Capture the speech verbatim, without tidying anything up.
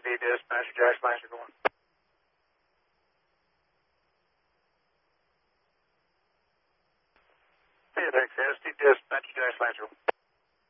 S D dispatcher, Josh Lancer going. Phoenix S D dispatcher, Josh Lancer.